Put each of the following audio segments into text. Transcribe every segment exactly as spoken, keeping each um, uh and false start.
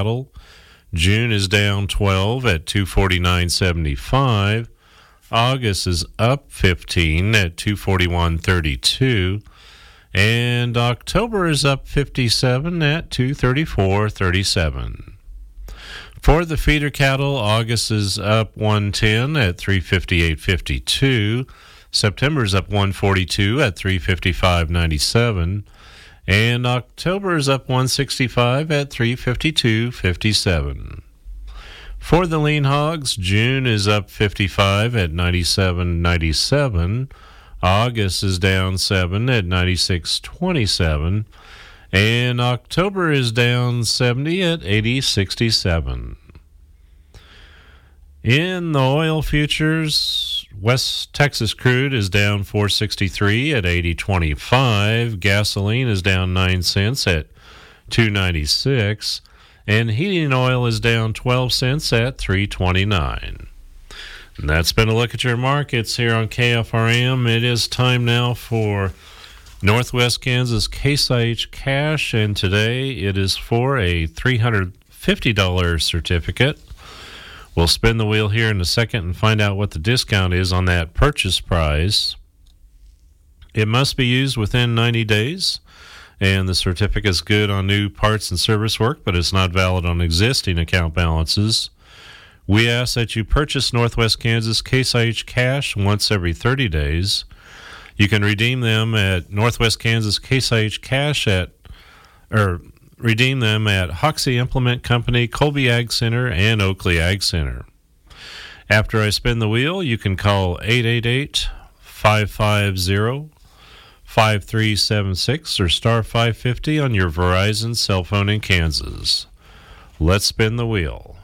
cattle. June is down twelve at two forty-nine seventy-five. August is up fifteen at two forty-one thirty-two. And October is up fifty-seven at two thirty-four thirty-seven. For the feeder cattle, August is up one ten at three fifty-eight fifty-two. September is up one forty-two at three fifty-five ninety-seven. And October is up one sixty-five at three fifty-two fifty-seven. For the lean hogs, June is up fifty-five at ninety-seven ninety-seven. August is down seven at ninety-six twenty-seven. And October is down seventy at eighty sixty-seven. In the oil futures, West Texas crude is down four sixty-three at eighty twenty-five. Gasoline is down nine cents at two ninety-six. And heating oil is down twelve cents at three twenty-nine. And that's been a look at your markets here on K F R M. It is time now for Northwest Kansas Case I H Cash, and today it is for a three hundred fifty dollars certificate. We'll spin the wheel here in a second and find out what the discount is on that purchase price. It must be used within ninety days, and the certificate is good on new parts and service work, but it's not valid on existing account balances. We ask that you purchase Northwest Kansas Case I H Cash once every thirty days. You can redeem them at Northwest Kansas Case I H Cash at, or redeem them at Hoxie Implement Company, Colby Ag Center, and Oakley Ag Center. After I spin the wheel, you can call eight eight eight, five five zero, five three seven six or star five fifty on your Verizon cell phone in Kansas. Let's spin the wheel.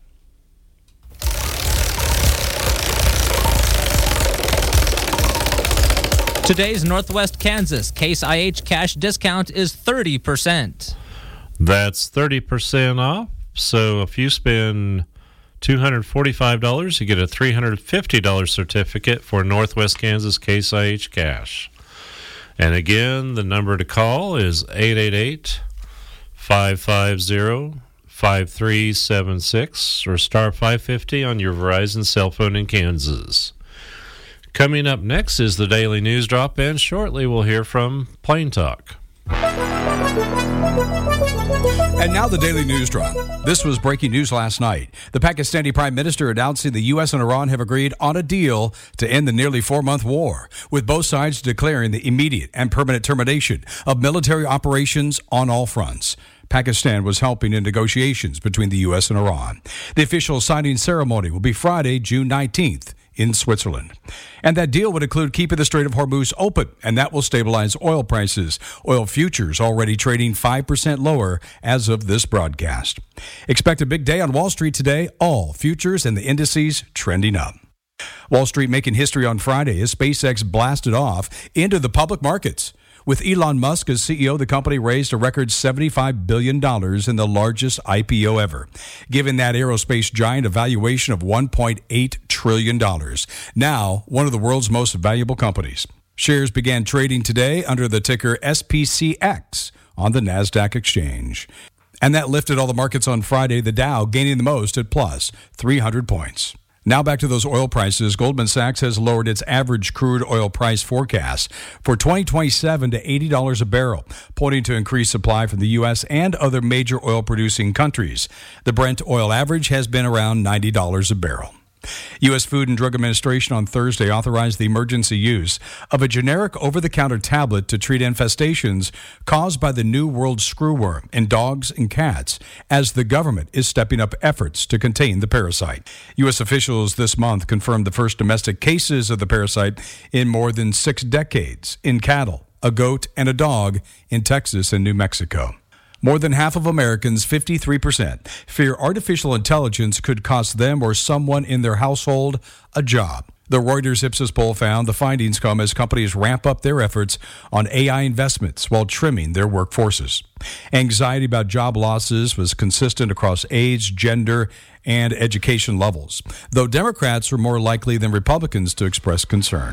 Today's Northwest Kansas Case I H Cash discount is thirty percent. That's thirty percent off. So if you spend two hundred forty-five dollars, you get a three hundred fifty dollars certificate for Northwest Kansas Case I H Cash. And again, the number to call is eight eight eight, five five zero, five three seven six or star five fifty on your Verizon cell phone in Kansas. Coming up next is the Daily News Drop, and shortly we'll hear from Plain Talk. And now the Daily News Drop. This was breaking news last night. The Pakistani Prime Minister announcing the U S and Iran have agreed on a deal to end the nearly four-month war, with both sides declaring the immediate and permanent termination of military operations on all fronts. Pakistan was helping in negotiations between the U S and Iran. The official signing ceremony will be Friday, June nineteenth. In Switzerland. And that deal would include keeping the Strait of Hormuz open, and that will stabilize oil prices. Oil futures already trading five percent lower as of this broadcast. Expect a big day on Wall Street today. All futures and the indices trending up. Wall Street making history on Friday as SpaceX blasted off into the public markets. With Elon Musk as C E O, the company raised a record seventy-five billion dollars in the largest I P O ever, giving that aerospace giant a valuation of one point eight trillion dollars. Now, one of the world's most valuable companies. Shares began trading today under the ticker S P C X on the NASDAQ exchange. And that lifted all the markets on Friday, the Dow gaining the most at plus three hundred points. Now back to those oil prices. Goldman Sachs has lowered its average crude oil price forecast for twenty twenty-seven to eighty dollars a barrel, pointing to increased supply from the U S and other major oil-producing countries. The Brent oil average has been around ninety dollars a barrel. U S Food and Drug Administration on Thursday authorized the emergency use of a generic over-the-counter tablet to treat infestations caused by the New World screwworm in dogs and cats, as the government is stepping up efforts to contain the parasite. U S officials this month confirmed the first domestic cases of the parasite in more than six decades in cattle, a goat, and a dog in Texas and New Mexico. More than half of Americans, fifty-three percent, fear artificial intelligence could cost them or someone in their household a job. The Reuters Ipsos poll found the findings come as companies ramp up their efforts on A I investments while trimming their workforces. Anxiety about job losses was consistent across age, gender, and education levels, though Democrats were more likely than Republicans to express concern.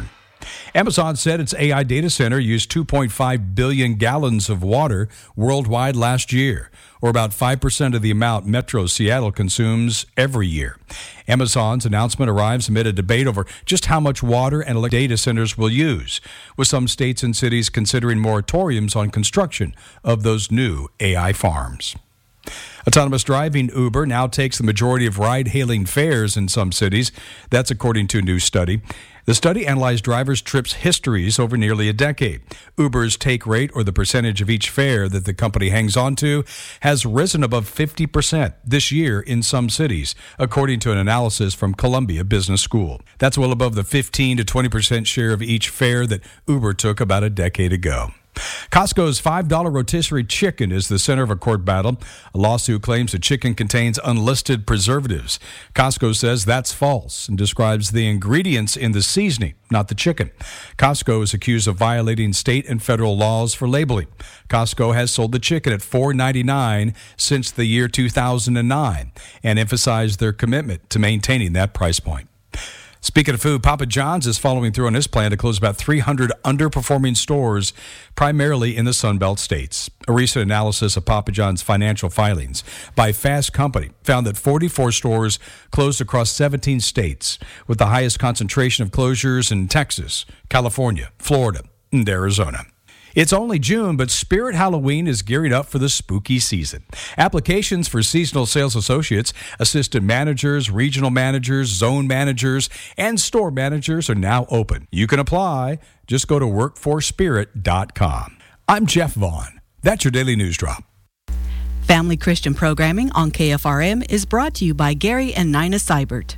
Amazon said its A I data center used two point five billion gallons of water worldwide last year, or about five percent of the amount Metro Seattle consumes every year. Amazon's announcement arrives amid a debate over just how much water and electric data centers will use, with some states and cities considering moratoriums on construction of those new A I farms. Autonomous driving Uber now takes the majority of ride-hailing fares in some cities. That's according to a new study. The study analyzed drivers' trips histories over nearly a decade. Uber's take rate, or the percentage of each fare that the company hangs on to, has risen above fifty percent this year in some cities, according to an analysis from Columbia Business School. That's well above the fifteen to twenty percent share of each fare that Uber took about a decade ago. Costco's five dollar rotisserie chicken is the center of a court battle. A lawsuit claims the chicken contains unlisted preservatives. Costco says that's false and describes the ingredients in the seasoning, not the chicken. Costco is accused of violating state and federal laws for labeling. Costco has sold the chicken at four ninety-nine since the year two thousand nine and emphasized their commitment to maintaining that price point. Speaking of food, Papa John's is following through on his plan to close about three hundred underperforming stores, primarily in the Sun Belt states. A recent analysis of Papa John's financial filings by Fast Company found that forty-four stores closed across seventeen states, with the highest concentration of closures in Texas, California, Florida, and Arizona. It's only June, but Spirit Halloween is gearing up for the spooky season. Applications for seasonal sales associates, assistant managers, regional managers, zone managers, and store managers are now open. You can apply. Just go to work for spirit dot com. I'm Jeff Vaughn. That's your Daily News Drop. Family Christian programming on K F R M is brought to you by Gary and Nina Seibert.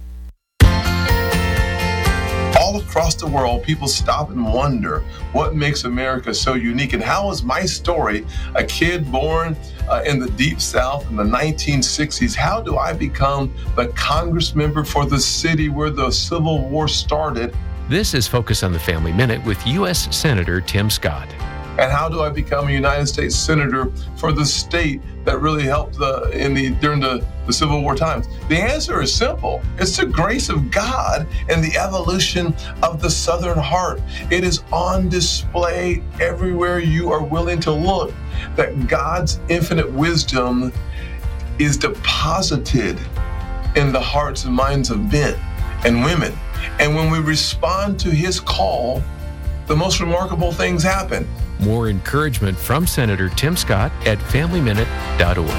All across the world, people stop and wonder what makes America so unique, and how is my story, a kid born uh, in the Deep South in the nineteen sixties, how do I become the Congress member for the city where the Civil War started? This is Focus on the Family Minute with U S Senator Tim Scott. And how do I become a United States Senator for the state that really helped the, in the during the, the Civil War times? The answer is simple. It's the grace of God and the evolution of the Southern heart. It is on display everywhere you are willing to look, that God's infinite wisdom is deposited in the hearts and minds of men and women. And when we respond to his call, the most remarkable things happen. More encouragement from Senator Tim Scott at family minute dot org.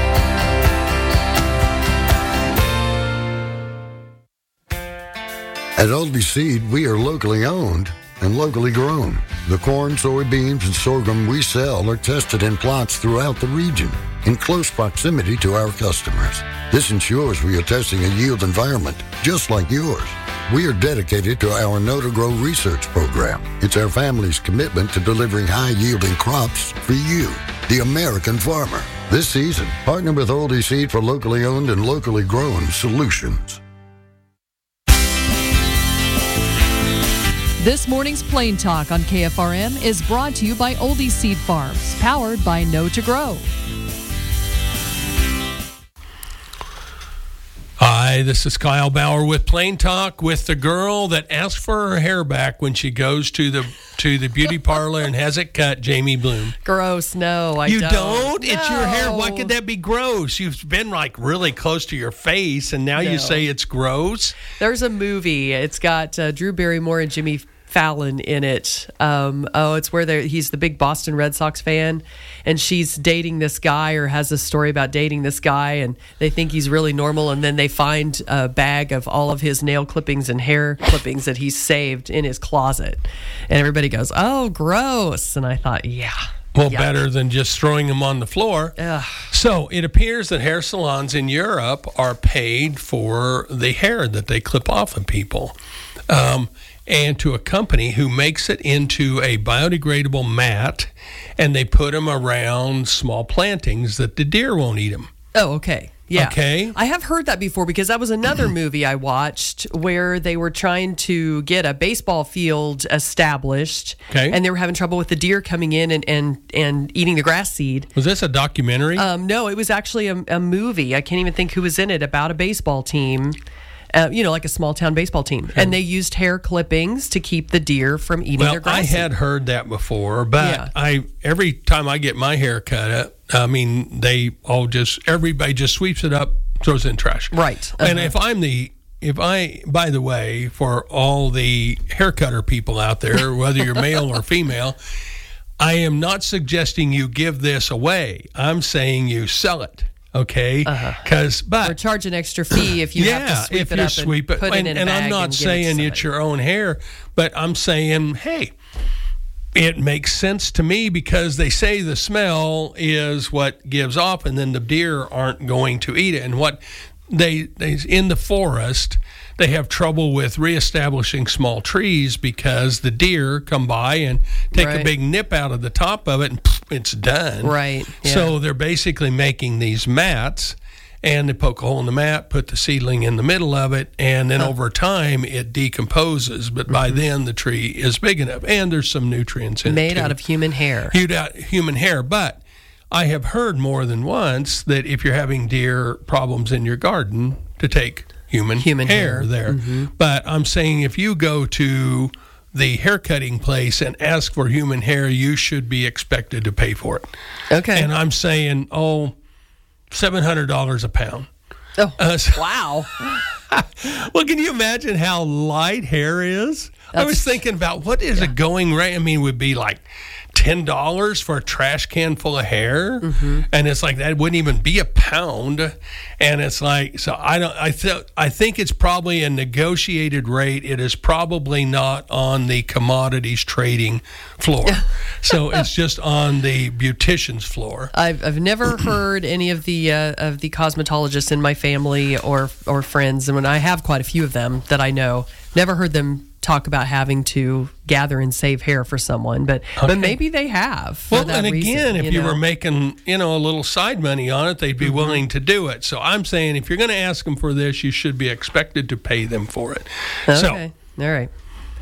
At Aldi Seed, we are locally owned and locally grown. The corn, soybeans, and sorghum we sell are tested in plots throughout the region in close proximity to our customers. This ensures we are testing a yield environment just like yours. We are dedicated to our Know to Grow research program. It's our family's commitment to delivering high-yielding crops for you, the American farmer. This season, partner with Aldi Seed for locally owned and locally grown solutions. This morning's Plain Talk on K F R M is brought to you by Oldie Seed Farms, powered by Know to Grow. Hi, this is Kyle Bauer with Plain Talk, with the girl that asks for her hair back when she goes to the to the beauty parlor and has it cut, Jamie Bloom. Gross, no, I you don't. don't? No. It's your hair. Why could that be gross? You've been like really close to your face, and now no. you say it's gross? There's a movie. It's got uh, Drew Barrymore and Jimmy Fallon in it. Um, oh, it's where he's the big Boston Red Sox fan, and she's dating this guy, or has a story about dating this guy, and they think he's really normal, and then they find a bag of all of his nail clippings and hair clippings that he's saved in his closet, and everybody goes, "Oh, gross!" And I thought, yeah. Well, Yuck. Better than just throwing them on the floor. Ugh. So it appears that hair salons in Europe are paid for the hair that they clip off of people. Um, and to a company who makes it into a biodegradable mat, and they put them around small plantings that the deer won't eat them. Oh, okay. Yeah. Okay. I have heard that before, because that was another movie I watched where they were trying to get a baseball field established. Okay. And they were having trouble with the deer coming in and, and, and eating the grass seed. Was this a documentary? Um, no, it was actually a, a movie. I can't even think who was in it, about a baseball team. uh, you know, like a small town baseball team. And they used hair clippings to keep the deer from eating well, their grass. I had heard that before, but Yeah. I every time I get my hair cut, I mean, they all just everybody just sweeps it up, throws it in trash. Right. And Uh-huh. if I'm the If I, by the way, for all the hair cutter people out there, whether you're male or female, I am not suggesting you give this away. I'm saying you sell it, okay? Because, but Or charge an extra fee if you yeah, have to sweep if it you up sweep and it, put and, it in a and bag I'm not and give it to saying somebody. it's your own hair, but I'm saying, hey, it makes sense to me because they say the smell is what gives off, and then the deer aren't going to eat it. And what they, they in the forest, they have trouble with reestablishing small trees because the deer come by and take a Right. big nip out of the top of it, and pff, it's done. Right, yeah. So they're basically making these mats, and they poke a hole in the mat, put the seedling in the middle of it, and then over time it decomposes. But by then the tree is big enough, and there's some nutrients in it Made too. out of human hair. Hewed out human hair. But I have heard more than once that if you're having deer problems in your garden, to take human, Human hair, hair. there. Mm-hmm. But I'm saying if you go to the hair cutting place and ask for human hair, you should be expected to pay for it. Okay. And I'm saying, oh, seven hundred dollars a pound. Oh, Uh, so- wow. Well, can you imagine how light hair is? I was That's- thinking about what is a going rate. I mean, would be like ten dollars for a trash can full of hair, Mm-hmm. and it's like that wouldn't even be a pound. And it's like, so I don't. I th- I think it's probably a negotiated rate. It is probably not on the commodities trading floor, so it's just on the beautician's floor. I've I've never heard any of the uh, of the cosmetologists in my family or or friends, and when I have quite a few of them that I know, never heard them talk about having to gather and save hair for someone, but Okay. but maybe they have. For Well, that and again, reason, if you, know? were making, you know, a little side money on it, they'd be Mm-hmm. willing to do it. So I'm saying if you're going to ask them for this, you should be expected to pay them for it. Okay, all right.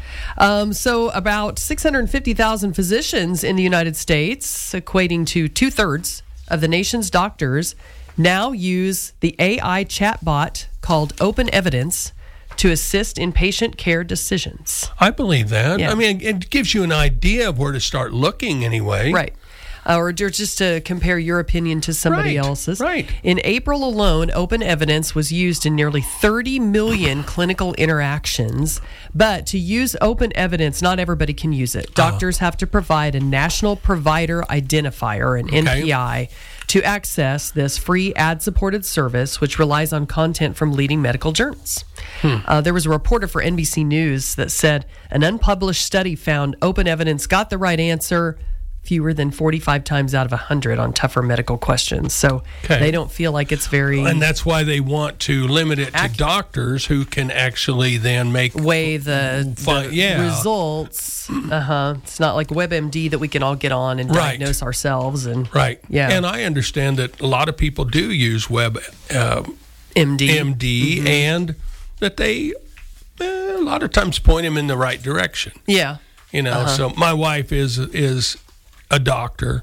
Um, so about six hundred fifty thousand physicians in the United States, equating to two thirds of the nation's doctors, now use the A I chatbot called Open Evidence to assist in patient care decisions. So I believe that. Yeah. I mean, it gives you an idea of where to start looking anyway. Right. Uh, or ju- just to compare your opinion to somebody Right, else's. right. In April alone, Open Evidence was used in nearly thirty million clinical interactions. But to use Open Evidence, not everybody can use it. Doctors have to provide a National Provider Identifier, an N P I, to access this free ad-supported service, which relies on content from leading medical journals. Uh, there was a reporter for N B C News that said an unpublished study found Open Evidence got the right answer fewer than forty-five times out of one hundred on tougher medical questions. So Okay. they don't feel like it's very And that's why they want to limit it to Accurate. doctors who can actually then make weigh the, Fine, the yeah. results. Uh-huh. It's not like WebMD that we can all get on and Right. diagnose ourselves. And right. Yeah. And I understand that a lot of people do use Web uh, M D. M D, Mm-hmm. and that they eh, a lot of times point them in the right direction. Yeah. You know, Uh-huh. so my wife is is a doctor.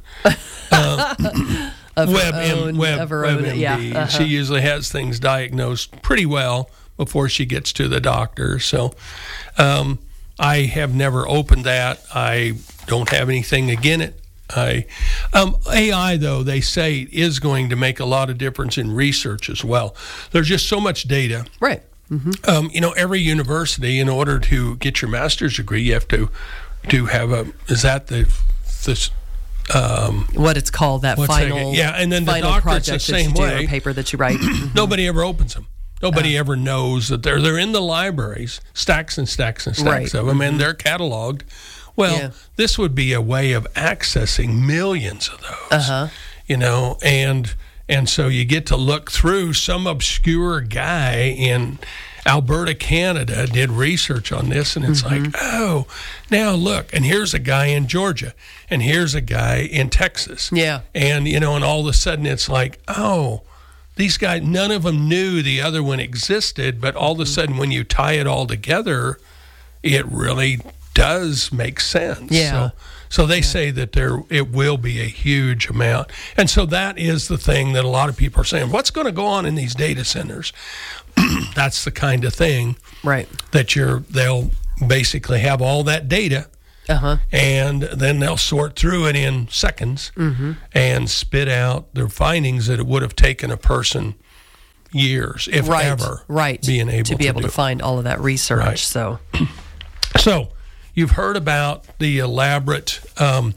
Uh, Of her Web, M- own- Web, of her own- WebMD. yeah, uh-huh. She usually has things diagnosed pretty well before she gets to the doctor. So um, I have never opened that. I don't have anything against it. I, um, A I, though, they say is going to make a lot of difference in research as well. There's just so much data. Right. Um, you know, every university, in order to get your master's degree, you have to to have a. Is that the this? Um, What it's called, that What's that final, again? Yeah, and then the final doctorate's the project that same you do, way. or paper that you write. nobody ever opens them. Nobody Uh. ever knows that they're they're in the libraries, stacks and stacks and stacks Right. of them, and they're cataloged. Well, Yeah. this would be a way of accessing millions of those. Uh-huh. You know, and and so you get to look through. Some obscure guy in Alberta, Canada, did research on this, and it's Mm-hmm. like, oh, now look, and here's a guy in Georgia, and here's a guy in Texas. Yeah. And, you know, and all of a sudden it's like, oh, these guys, none of them knew the other one existed, but all of a sudden when you tie it all together, it really does make sense. Yeah. So, so they say that there it will be a huge amount. And so that is the thing that a lot of people are saying, what's going to go on in these data centers? that's the kind of thing right. that you're. They'll basically have all that data, uh-huh. and then they'll sort through it in seconds mm-hmm. and spit out their findings that it would have taken a person years, if right. ever, right. being able to be to able do to find all of that research. Right. So, so you've heard about the elaborate um,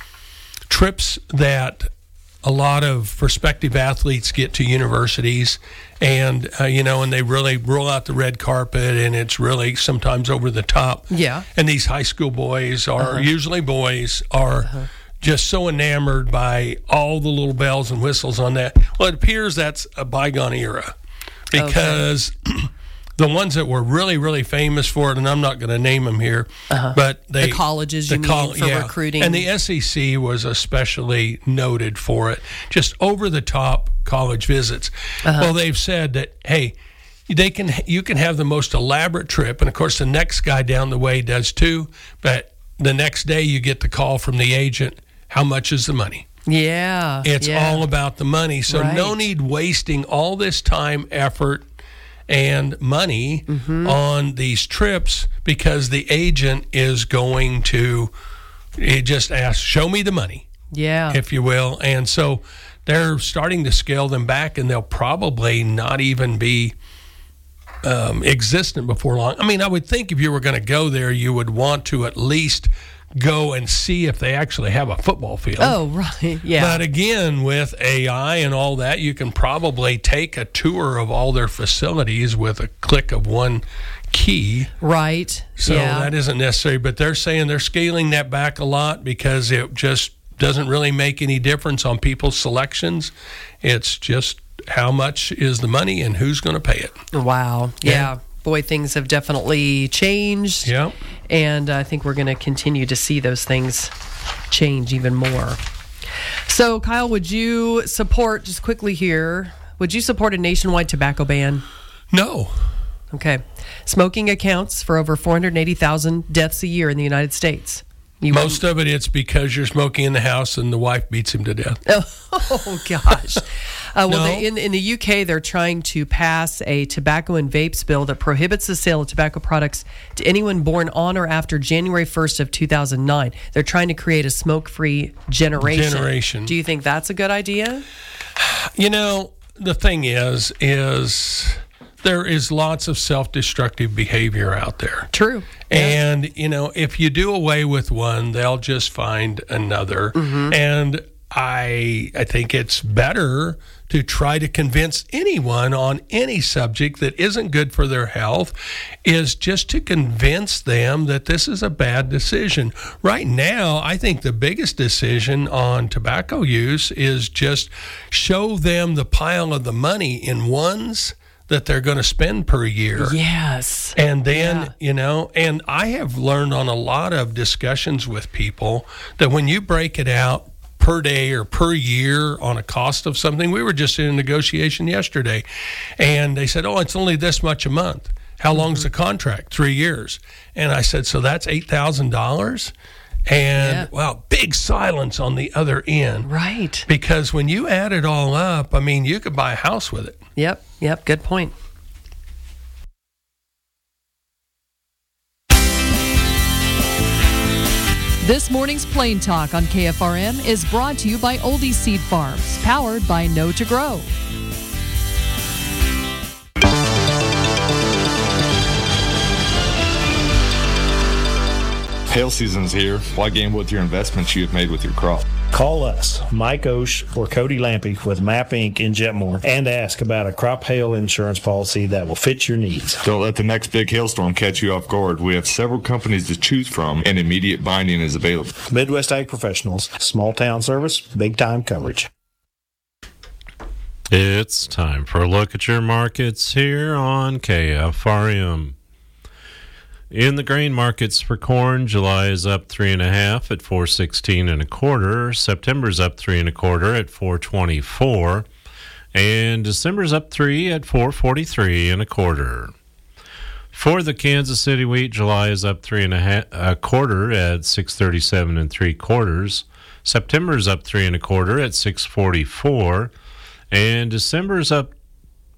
trips that a lot of prospective athletes get to universities, and uh, you know, and they really roll out the red carpet, and it's really sometimes over the top. Yeah. And these high school boys are uh-huh. usually boys are uh-huh. just so enamored by all the little bells and whistles on that. Well, it appears that's a bygone era, because okay. the ones that were really, really famous for it, and I'm not going to name them here, uh-huh. but they, the colleges the you col- mean for yeah. recruiting. And the S E C was especially noted for it, just over-the-top college visits. Uh-huh. Well, they've said that, hey, they can you can have the most elaborate trip, and of course the next guy down the way does too, but the next day you get the call from the agent, how much is the money? Yeah. It's yeah. all about the money. So right. no need wasting all this time, effort, and money mm-hmm. on these trips, because the agent is going to it just ask, show me the money, yeah, if you will. And so they're starting to scale them back, and they'll probably not even be um, existent before long. I mean, I would think if you were going to go there, you would want to at least go and see if they actually have a football field. Oh, right. Yeah. But again, with A I and all that, you can probably take a tour of all their facilities with a click of one key. Right. So yeah. that isn't necessary. But they're saying they're scaling that back a lot, because it just doesn't really make any difference on people's selections. It's just how much is the money and who's going to pay it. Wow. Yeah. yeah. Boy, things have definitely changed. Yeah. And I think we're going to continue to see those things change even more. So, Kyle, would you support, just quickly here, would you support a nationwide tobacco ban? No. Okay. Smoking accounts for over four hundred eighty thousand deaths a year in the United States. You Most of it, it's because you're smoking in the house and the wife beats him to death. Oh, gosh. Uh, well, No. they, in, in the U K, they're trying to pass a tobacco and vapes bill that prohibits the sale of tobacco products to anyone born on or after January first of two thousand nine. They're trying to create a smoke-free generation. Generation. Do you think that's a good idea? You know, the thing is, is there is lots of self-destructive behavior out there. True. And, you know, if you do away with one, they'll just find another. Mm-hmm. And I I think it's better to try to convince anyone on any subject that isn't good for their health, is just to convince them that this is a bad decision. Right now, I think the biggest decision on tobacco use is just show them the pile of the money in ones that they're going to spend per year. Yes. And then, Yeah. you know, and I have learned on a lot of discussions with people that when you break it out per day or per year on a cost of something, we were just in a negotiation yesterday, and they said, oh, it's only this much a month. How long's the contract? Three years. And I said, so that's eight thousand dollars? And, Yeah. wow, big silence on the other end. Right. Because when you add it all up, I mean, you could buy a house with it. Yep. Yep. Good point. This morning's Plain Talk on K F R M is brought to you by Oldie Seed Farms, powered by Know to Grow. Hail season's here. Why gamble with your investments you have made with your crop? Call us, Mike Osh or Cody Lampy with Map Incorporated in Jetmore, and ask about a crop hail insurance policy that will fit your needs. Don't let the next big hailstorm catch you off guard. We have several companies to choose from, and immediate binding is available. Midwest Ag Professionals, small town service, big time coverage. It's time for a look at your markets here on K F R M. In the grain markets for corn, July is up three and a half at four sixteen and a quarter. September's up three and a quarter at four twenty four, and December's up three at four forty three and a quarter. For the Kansas City wheat, July is up three and a half a quarter at six thirty seven and three quarters. September's up three and a quarter at six forty four, and December's up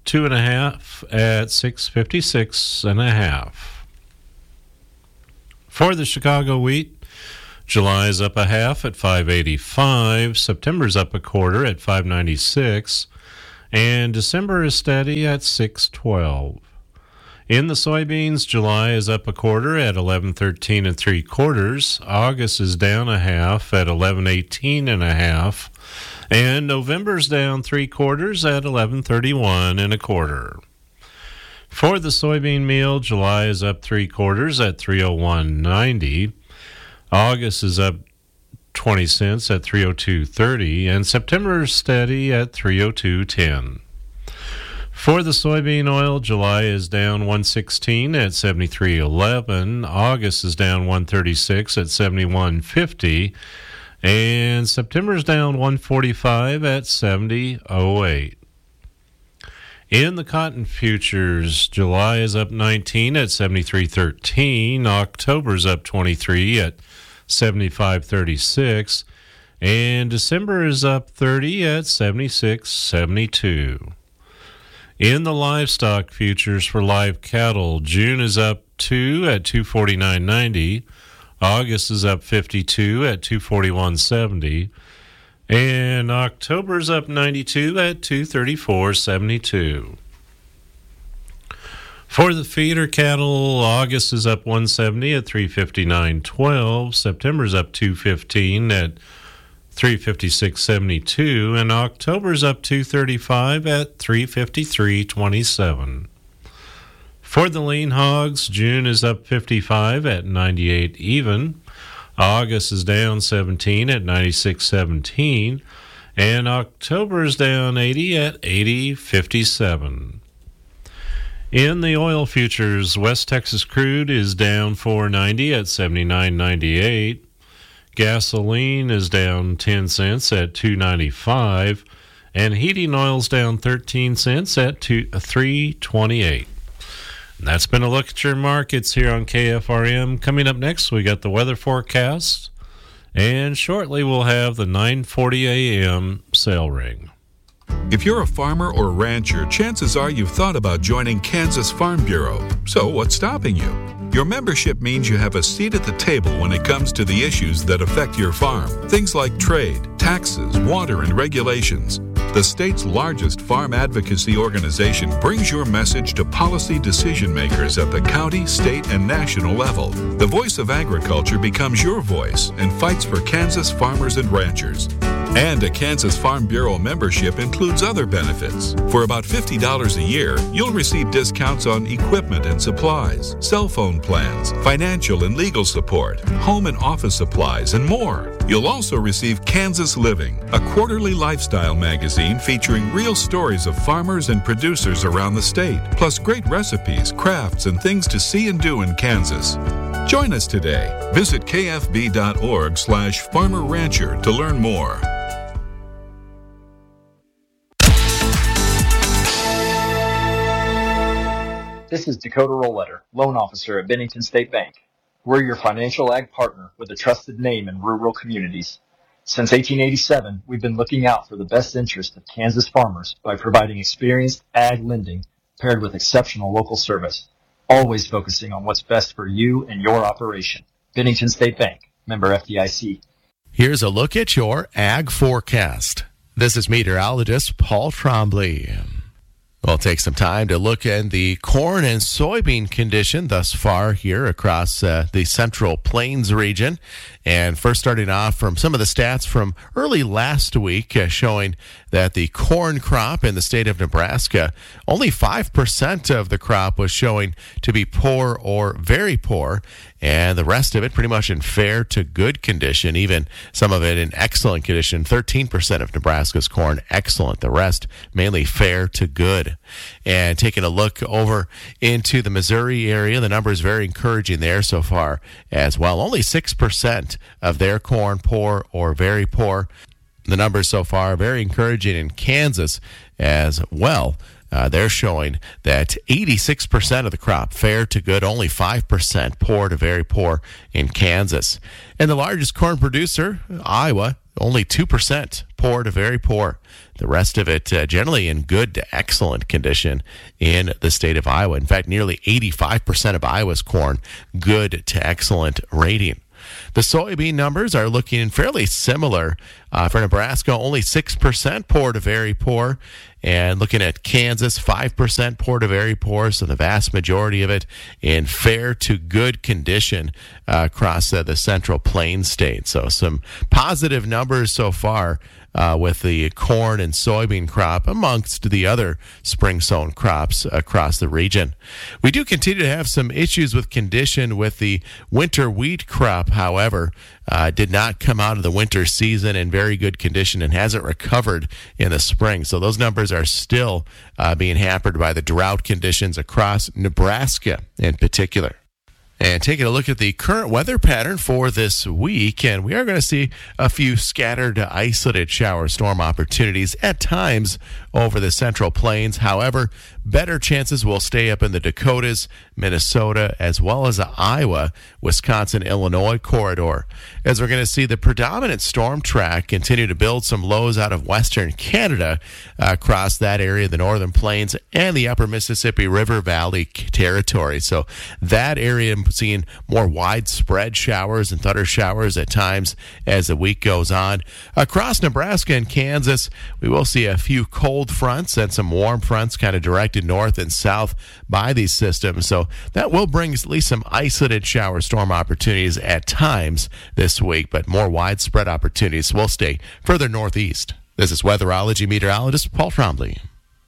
two and a half at six fifty-six and a half. For the Chicago wheat, July is up a half at five eighty-five. September's up a quarter at five ninety-six. And December is steady at six twelve. In the soybeans, July is up a quarter at eleven thirteen and three quarters. August is down a half at eleven eighteen and a half. And November's down three quarters at eleven thirty-one and a quarter. For the soybean meal, July is up three quarters at three oh one ninety. August is up twenty cents at three oh two thirty, and September is steady at three oh two ten. For the soybean oil, July is down one sixteen at seventy-three eleven. August is down one thirty-six at seventy-one fifty, and September is down one forty-five at seventy oh eight. In the cotton futures, July is up nineteen at seventy-three thirteen. October's up twenty-three at seventy-five thirty-six, and December is up thirty at seventy-six seventy-two. In the livestock futures for live cattle, June is up two at two forty-nine ninety. August is up fifty-two at two forty-one seventy. And October's up ninety-two at two thirty-four seventy-two. For the feeder cattle, August is up one seventy at three fifty-nine twelve. September's up two fifteen at three fifty-six seventy-two, and October's up two thirty-five at three fifty-three twenty-seven. For the lean hogs, June is up fifty-five at ninety-eight even. August is down seventeen at ninety-six seventeen, and October is down eighty at eighty fifty-seven. In the oil futures, West Texas crude is down four ninety at seventy-nine ninety-eight. Gasoline is down ten cents at two ninety-five, and heating oil's down thirteen cents at three twenty-eight. And that's been a look at your markets here on K F R M. Coming up next, we got the weather forecast, and shortly we'll have the nine forty a.m. sale ring. If you're a farmer or rancher, chances are you've thought about joining Kansas Farm Bureau. So what's stopping you? Your membership means you have a seat at the table when it comes to the issues that affect your farm. Things like trade, taxes, water, and regulations. The state's largest farm advocacy organization brings your message to policy decision makers at the county, state, and national level. The voice of agriculture becomes your voice and fights for Kansas farmers and ranchers. And a Kansas Farm Bureau membership includes other benefits. For about fifty dollars a year, you'll receive discounts on equipment and supplies, cell phone plans, financial and legal support, home and office supplies, and more. You'll also receive Kansas Living, a quarterly lifestyle magazine featuring real stories of farmers and producers around the state, plus great recipes, crafts, and things to see and do in Kansas. Join us today. Visit kfb.org slash farmer rancher to learn more. This is Dakota Roletter, loan officer at Bennington State Bank. We're your financial ag partner with a trusted name in rural communities. Since eighteen eighty-seven, we've been looking out for the best interest of Kansas farmers by providing experienced ag lending paired with exceptional local service, always focusing on what's best for you and your operation. Bennington State Bank, member F D I C. Here's a look at your ag forecast. This is meteorologist Paul Trombley. We'll take some time to look at the corn and soybean condition thus far here across uh, the Central Plains region. And first starting off from some of the stats from early last week uh, showing that the corn crop in the state of Nebraska, only five percent of the crop was showing to be poor or very poor, and the rest of it pretty much in fair to good condition, even some of it in excellent condition. thirteen percent of Nebraska's corn excellent, the rest mainly fair to good. And taking a look over into the Missouri area, the number is very encouraging there so far as well. Only six percent of their corn poor or very poor. The numbers so far are very encouraging in Kansas as well. uh, they're showing that eighty-six percent of the crop fair to good, only five percent poor to very poor in Kansas. And the largest corn producer, Iowa, only two percent poor to very poor. The rest of it uh, generally in good to excellent condition in the state of Iowa. In fact, nearly eighty-five percent of Iowa's corn, good to excellent rating. The soybean numbers are looking fairly similar. Uh, for Nebraska, only six percent poor to very poor. And looking at Kansas, five percent poor to very poor. So the vast majority of it in fair to good condition uh, across uh, the Central Plains states. So some positive numbers so far uh, with the corn and soybean crop amongst the other spring sown crops across the region. We do continue to have some issues with condition with the winter wheat crop, however. Uh, did not come out of the winter season in very good condition and hasn't recovered in the spring. So those numbers are still uh, being hampered by the drought conditions across Nebraska in particular. And taking a look at the current weather pattern for this week, and we are going to see a few scattered, isolated shower storm opportunities at times over the Central Plains. However, better chances will stay up in the Dakotas, Minnesota, as well as the Iowa, Wisconsin, Illinois corridor. As we're going to see the predominant storm track continue to build some lows out of western Canada uh, across that area, the northern plains, and the upper Mississippi River Valley territory. So that area seeing more widespread showers and thunder showers at times as the week goes on. Across Nebraska and Kansas, we will see a few cold fronts and some warm fronts kind of directed north and south by these systems. So that will bring at least some isolated shower storm opportunities at times this week, but more widespread opportunities will stay further northeast. This is weatherology meteorologist Paul Trombley.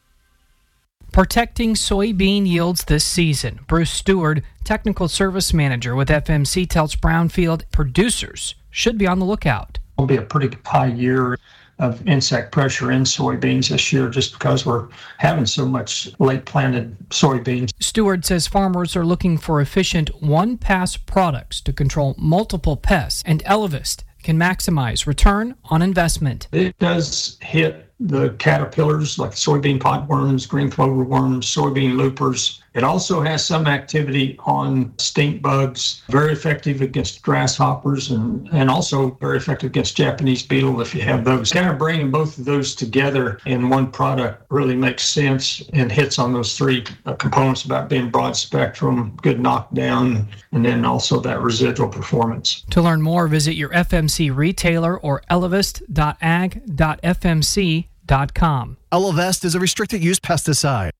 Protecting soybean yields this season. Bruce Stewart, Technical Service Manager with F M C, tells Brownfield producers should be on the lookout. It'll be a pretty high year of insect pressure in soybeans this year just because we're having so much late planted soybeans. Stewart says farmers are looking for efficient one-pass products to control multiple pests, and Elevist can maximize return on investment. It does hit the caterpillars like soybean potworms, green clover worms, soybean loopers. It also has some activity on stink bugs, very effective against grasshoppers, and, and also very effective against Japanese beetle if you have those. Kind of bringing both of those together in one product really makes sense and hits on those three uh, components about being broad spectrum, good knockdown, and then also that residual performance. To learn more, visit your F M C retailer or elevist dot ag dot f m c dot com. Elevest is a restricted use pesticide.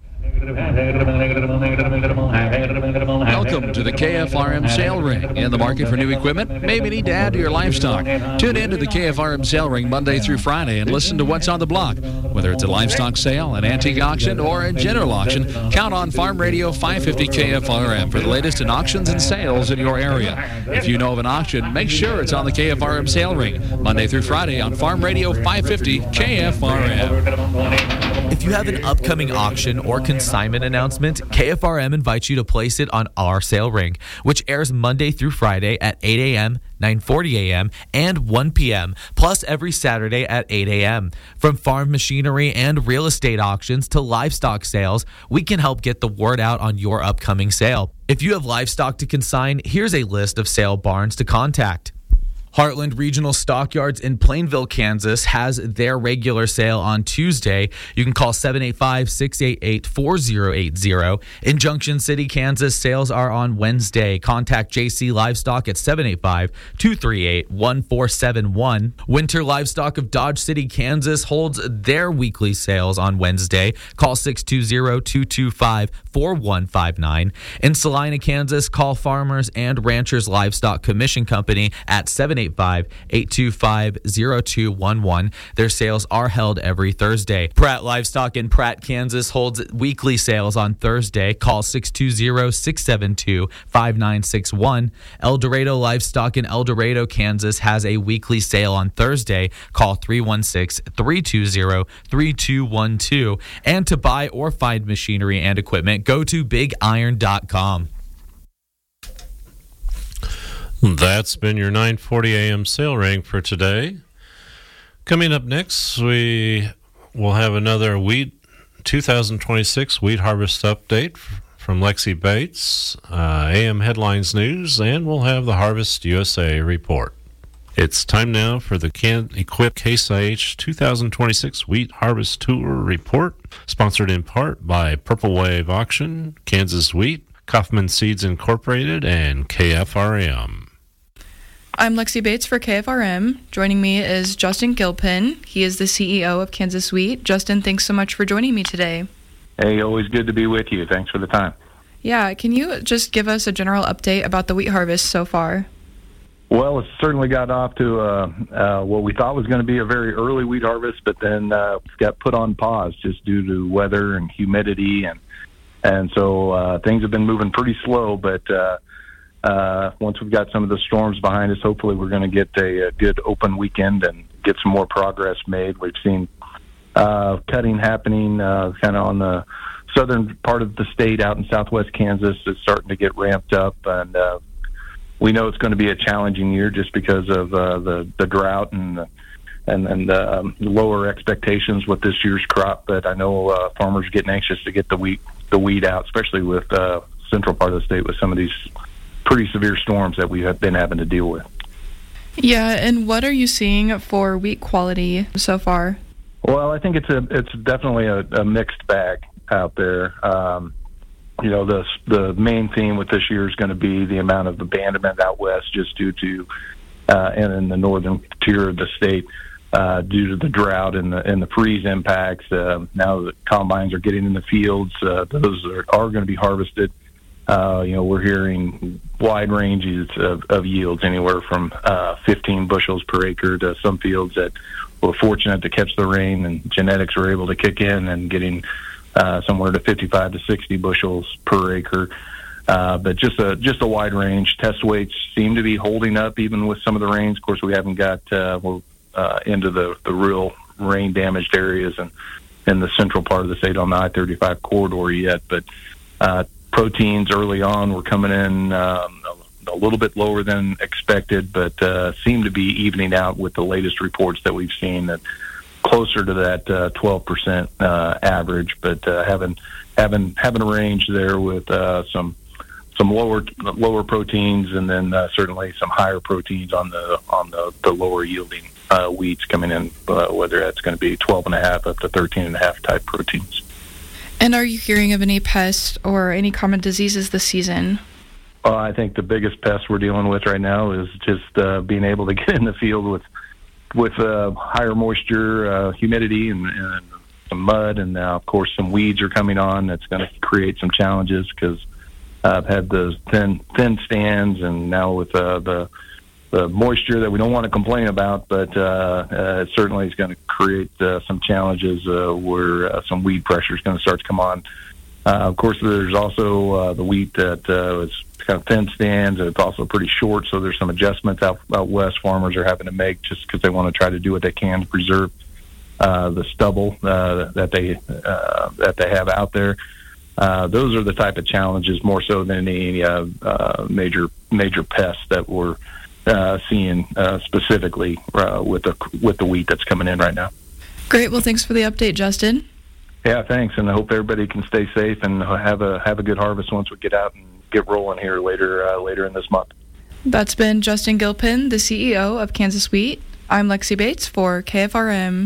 Welcome to the K F R M Sale Ring. In the market for new equipment? Maybe need to add to your livestock. Tune in to the K F R M Sale Ring Monday through Friday and listen to what's on the block. Whether it's a livestock sale, an antique auction, or a general auction, count on Farm Radio five fifty K F R M for the latest in auctions and sales in your area. If you know of an auction, make sure it's on the K F R M Sale Ring Monday through Friday on Farm Radio five fifty K F R M. If you have an upcoming auction or consignment announcement, K F R M invites you to place it on our sale ring, which airs Monday through Friday at eight a.m., nine forty a.m., and one p.m., plus every Saturday at eight a.m. From farm machinery and real estate auctions to livestock sales, we can help get the word out on your upcoming sale. If you have livestock to consign, here's a list of sale barns to contact. Heartland Regional Stockyards in Plainville, Kansas has their regular sale on Tuesday. You can call seven eight five, six eight eight, four zero eight zero. In Junction City, Kansas, sales are on Wednesday. Contact J C Livestock at seven eight five, two three eight, one four seven one. Winter Livestock of Dodge City, Kansas holds their weekly sales on Wednesday. Call six two zero, two two five, four one five nine. In Salina, Kansas, call Farmers and Ranchers Livestock Commission Company at seven eight five, eight two five, zero two one one. Their sales are held every Thursday. Pratt Livestock in Pratt, Kansas holds weekly sales on Thursday. Call six two zero, six seven two, five nine six one. El Dorado Livestock in El Dorado, Kansas has a weekly sale on Thursday. Call three one six, three two zero, three two one two. And to buy or find machinery and equipment, go to big iron dot com. That's been your nine forty a.m. sale ring for today. Coming up next, we will have another wheat two thousand twenty-six wheat harvest update from Lexi Bates, uh, A M Headlines News, and we'll have the Harvest U S A report. It's time now for the Can Equip Case I H two thousand twenty-six Wheat Harvest Tour Report, sponsored in part by Purple Wave Auction, Kansas Wheat, Kaufman Seeds Incorporated, and K F R M. I'm Lexi Bates for K F R M. Joining me is Justin Gilpin. He is the C E O of Kansas Wheat. Justin, thanks so much for joining me today. Hey, always good to be with you. Thanks for the time. Yeah, can you just give us a general update about the wheat harvest so far? Well, it's certainly got off to uh, uh, what we thought was going to be a very early wheat harvest, but then uh, got put on pause just due to weather and humidity, and and so uh, things have been moving pretty slow. But uh, uh, once we've got some of the storms behind us, hopefully we're going to get a, a good open weekend and get some more progress made. We've seen uh, cutting happening uh, kind of on the southern part of the state out in southwest Kansas. It's starting to get ramped up, and uh, we know it's going to be a challenging year just because of uh, the, the drought and the, and, and the um, lower expectations with this year's crop. But I know uh, farmers are getting anxious to get the wheat the wheat out, especially with uh, central part of the state with some of these pretty severe storms that we have been having to deal with. Yeah, and what are you seeing for wheat quality so far? Well, I think it's a it's definitely a, a mixed bag out there. Um, you know, the the main theme with this year is going to be the amount of abandonment out west, just due to uh, and in the northern tier of the state, uh, due to the drought and the and the freeze impacts. Uh, now that combines are getting in the fields, uh, those are, are going to be harvested. Uh, you know, we're hearing wide ranges of, of yields, anywhere from uh, fifteen bushels per acre to some fields that were fortunate to catch the rain and genetics were able to kick in and getting uh, somewhere to fifty-five to sixty bushels per acre. Uh, but just a just a wide range. Test weights seem to be holding up even with some of the rains. Of course, we haven't got uh, well, uh, into the, the real rain damaged areas and in the central part of the state on the I thirty-five corridor yet, but uh, proteins early on were coming in um, a little bit lower than expected, but uh, seem to be evening out with the latest reports that we've seen, that closer to that uh, twelve percent uh, average, but uh, having having having a range there with uh, some some lower lower proteins, and then uh, certainly some higher proteins on the on the, the lower yielding uh, wheats coming in, uh, whether that's going to be twelve and a half up to thirteen and a half type proteins. And are you hearing of any pests or any common diseases this season? Well, I think the biggest pest we're dealing with right now is just uh, being able to get in the field with with uh, higher moisture, uh, humidity, and, and some mud, and now, of course, some weeds are coming on. That's going to create some challenges because uh, I've had the thin thin stands, and now with uh, the the moisture that we don't want to complain about, but uh, uh, it certainly is going to create uh, some challenges uh, where uh, some weed pressure is going to start to come on. Uh, of course, there's also uh, the wheat that uh, is kind of thin stands, and it's also pretty short, so there's some adjustments out, out west farmers are having to make just because they want to try to do what they can to preserve uh, the stubble uh, that they uh, that they have out there. Uh, those are the type of challenges more so than any uh, uh, major major pests that we're uh, seeing uh, specifically uh, with the with the wheat that's coming in right now. Great. Well, thanks for the update, Justin. Yeah, thanks, and I hope everybody can stay safe and have a have a good harvest once we get out and get rolling here later uh, later in this month. That's been Justin Gilpin, the C E O of Kansas Wheat. I'm Lexi Bates for K F R M.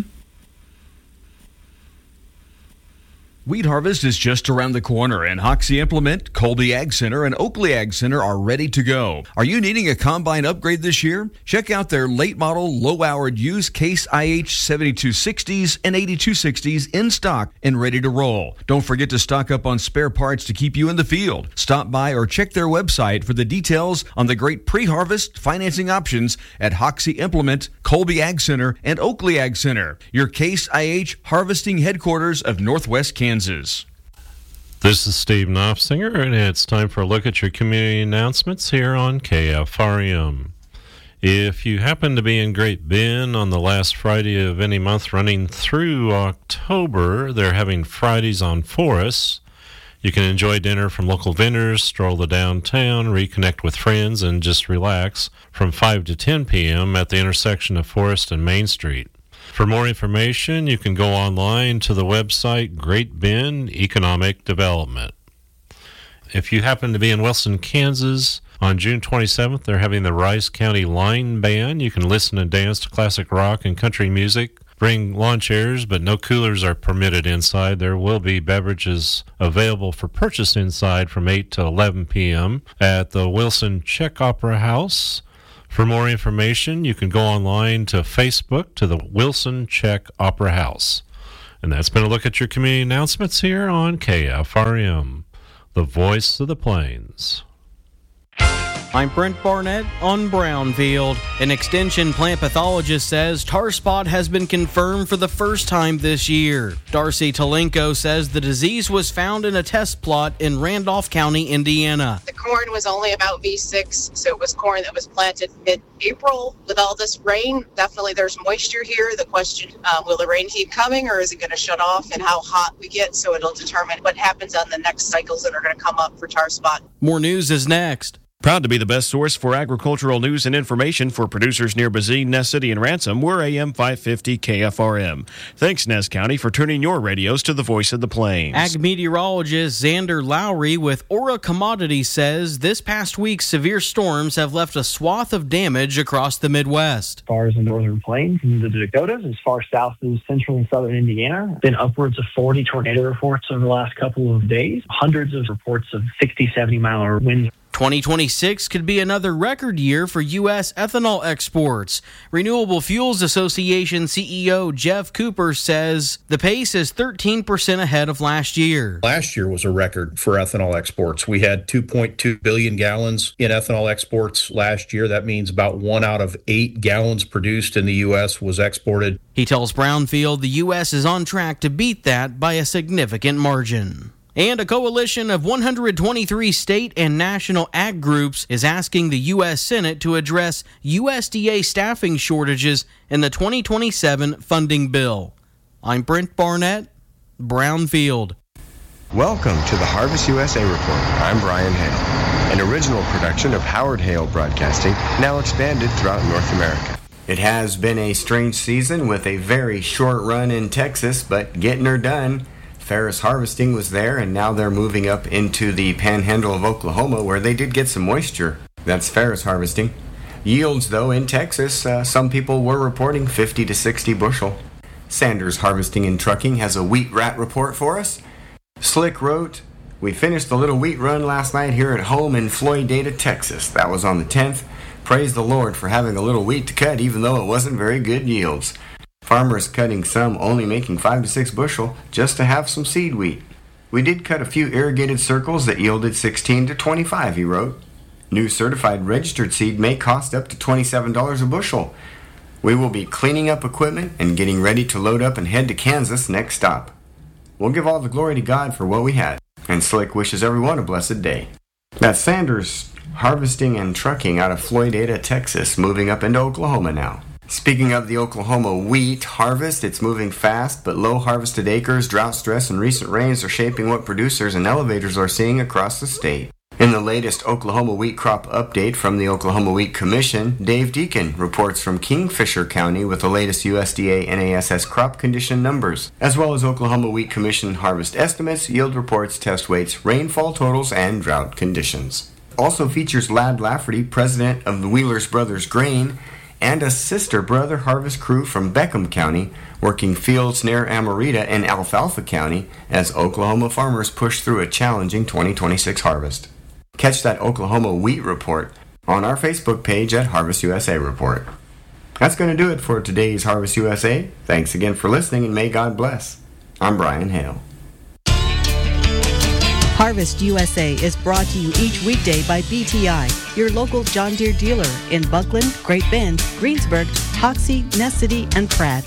Wheat harvest is just around the corner, and Hoxie Implement, Colby Ag Center, and Oakley Ag Center are ready to go. Are you needing a combine upgrade this year? Check out their late model, low-hourred used Case I H seventy-two sixties and eighty-two sixties in stock and ready to roll. Don't forget to stock up on spare parts to keep you in the field. Stop by or check their website for the details on the great pre-harvest financing options at Hoxie Implement, Colby Ag Center, and Oakley Ag Center, your Case I H harvesting headquarters of Northwest Kansas. This is Steve Knopfsinger, and it's time for a look at your community announcements here on K F R M. If you happen to be in Great Bend on the last Friday of any month running through October, they're having Fridays on Forest. You can enjoy dinner from local vendors, stroll the downtown, reconnect with friends, and just relax from five to ten p.m. at the intersection of Forest and Main Street. For more information, you can go online to the website Great Bend Economic Development. If you happen to be in Wilson, Kansas, on June twenty-seventh, they're having the Rice County Line Band. You can listen and dance to classic rock and country music. Bring lawn chairs, but no coolers are permitted inside. There will be beverages available for purchase inside from eight to eleven p.m. at the Wilson Czech Opera House. For more information, you can go online to Facebook to the Wilson Czech Opera House. And that's been a look at your community announcements here on K F R M, the voice of the Plains. I'm Brent Barnett on Brownfield. An extension plant pathologist says tar spot has been confirmed for the first time this year. Darcy Talenko says the disease was found in a test plot in Randolph County, Indiana. The corn was only about V six, so it was corn that was planted mid-April. With all this rain, definitely there's moisture here. The question, um, will the rain keep coming, or is it going to shut off, and how hot we get, so it'll determine what happens on the next cycles that are going to come up for tar spot. More news is next. Proud to be the best source for agricultural news and information for producers near Bazine, Ness City, and Ransom. We're A M five fifty K F R M. Thanks, Ness County, for turning your radios to the voice of the Plains. Ag meteorologist Xander Lowry with Aura Commodities says this past week's severe storms have left a swath of damage across the Midwest. As far as the northern plains and the Dakotas, as far south as central and southern Indiana, been upwards of forty tornado reports over the last couple of days. Hundreds of reports of sixty, seventy mile an hour winds. twenty twenty-six could be another record year for U S ethanol exports. Renewable Fuels Association C E O Jeff Cooper says the pace is thirteen percent ahead of last year. Last year was a record for ethanol exports. We had two point two billion gallons in ethanol exports last year. That means about one out of eight gallons produced in the U S was exported. He tells Brownfield the U S is on track to beat that by a significant margin. And a coalition of one hundred twenty-three state and national ag groups is asking the U S Senate to address U S D A staffing shortages in the twenty twenty-seven funding bill. I'm Brent Barnett, Brownfield. Welcome to the Harvest U S A Report. I'm Brian Hale, an original production of Howard Hale Broadcasting, now expanded throughout North America. It has been a strange season with a very short run in Texas, but getting her done. Ferris Harvesting was there, and now they're moving up into the panhandle of Oklahoma, where they did get some moisture. That's Ferris Harvesting. Yields, though, in Texas, uh, some people were reporting fifty to sixty bushel. Sanders Harvesting and Trucking has a wheat rat report for us. Slick wrote, "We finished the little wheat run last night here at home in Floydada, Texas. That was on the tenth. Praise the Lord for having a little wheat to cut, even though it wasn't very good yields. Farmers cutting some only making five to six bushel just to have some seed wheat. We did cut a few irrigated circles that yielded sixteen to twenty-five, he wrote. New certified registered seed may cost up to twenty-seven dollars a bushel. We will be cleaning up equipment and getting ready to load up and head to Kansas next stop. We'll give all the glory to God for what we had, and Slick wishes everyone a blessed day." That's Sanders Harvesting and Trucking out of Floydada, Texas, moving up into Oklahoma now. Speaking of the Oklahoma wheat harvest, it's moving fast, but low harvested acres, drought stress, and recent rains are shaping what producers and elevators are seeing across the state. In the latest Oklahoma wheat crop update from the Oklahoma Wheat Commission, Dave Deacon reports from Kingfisher County with the latest U S D A N A S S crop condition numbers, as well as Oklahoma Wheat Commission harvest estimates, yield reports, test weights, rainfall totals, and drought conditions. Also features Ladd Lafferty, president of the Wheelers Brothers Grain, and a sister brother harvest crew from Beckham County working fields near Amarita and Alfalfa County as Oklahoma farmers push through a challenging twenty twenty-six harvest. Catch that Oklahoma wheat report on our Facebook page at Harvest U S A Report. That's going to do it for today's Harvest U S A. Thanks again for listening, and may God bless. I'm Brian Hale. Harvest U S A is brought to you each weekday by B T I, your local John Deere dealer in Buckland, Great Bend, Greensburg, Hoxie, Ness City, and Pratt.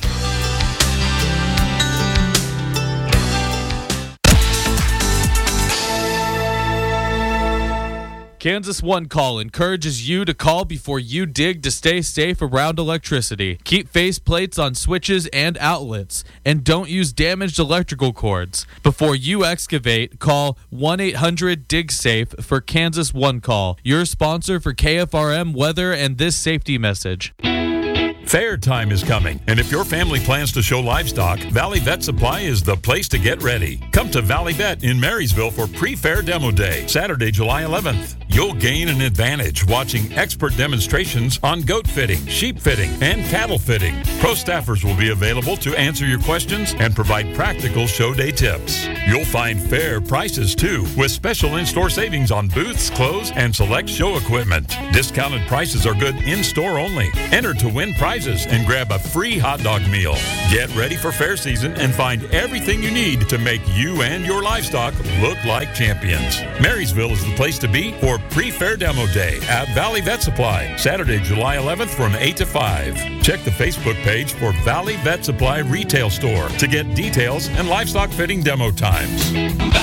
Kansas One Call encourages you to call before you dig to stay safe around electricity. Keep face plates on switches and outlets, and don't use damaged electrical cords. Before you excavate, call one eight hundred dig safe for Kansas One Call, your sponsor for K F R M weather and this safety message. Fair time is coming, and if your family plans to show livestock, Valley Vet Supply is the place to get ready. Come to Valley Vet in Marysville for Pre-Fair Demo Day, Saturday, July eleventh. You'll gain an advantage watching expert demonstrations on goat fitting, sheep fitting, and cattle fitting. Pro staffers will be available to answer your questions and provide practical show day tips. You'll find fair prices too, with special in-store savings on booths, clothes, and select show equipment. Discounted prices are good in-store only. Enter to win prizes and grab a free hot dog meal. Get ready for fair season and find everything you need to make you and your livestock look like champions. Marysville is the place to be for Pre-Fair Demo Day at Valley Vet Supply, Saturday, July eleventh from eight to five. Check the Facebook page for Valley Vet Supply Retail Store to get details and livestock fitting demo times.